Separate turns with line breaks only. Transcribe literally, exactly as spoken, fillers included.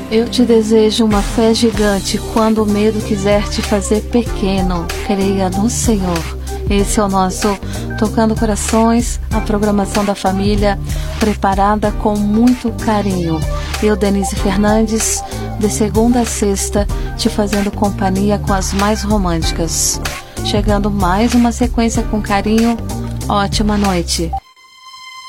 Eu te desejo uma fé gigante quando o medo quiser te fazer pequeno. Creia no Senhor. Esse é o nosso Tocando Corações, a programação da família preparada com muito carinho. Eu, Denise Fernandes, de segunda a sexta, te fazendo companhia com as mais românticas. Chegando mais uma sequência com carinho. Ótima noite.